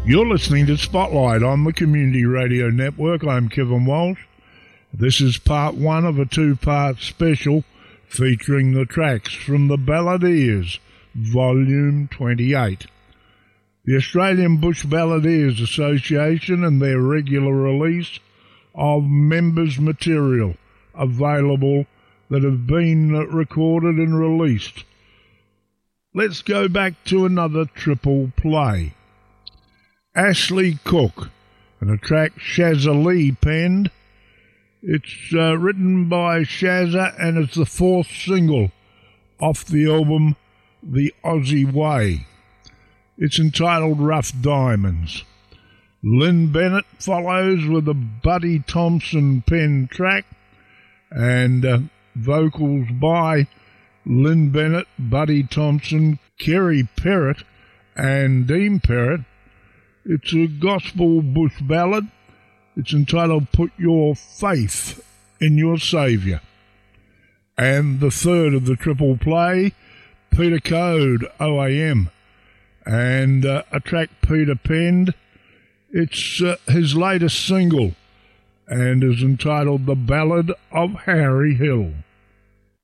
You're listening to Spotlight on the Community Radio Network. I'm Kevin Walsh. This is part one of a two-part special featuring the tracks from the Balladeers, Volume 28. The Australian Bush Balladeers Association and their regular release of members' material available that have been recorded and released. Let's go back to another triple play. Ashley Cook and a track Shazza Lee penned. It's written by Shazza and it's the fourth single off the album The Aussie Way. It's entitled Rough Diamonds. Lynn Bennett follows with a Buddy Thompson penned track and vocals by Lynn Bennett, Buddy Thompson, Kerry Perrott and Dean Perrott. It's a gospel bush ballad. It's entitled Put Your Faith in Your Saviour. And the third of the triple play, Peter Code, OAM, and a track Peter penned. It's his latest single and is entitled The Ballad of Harry Hill.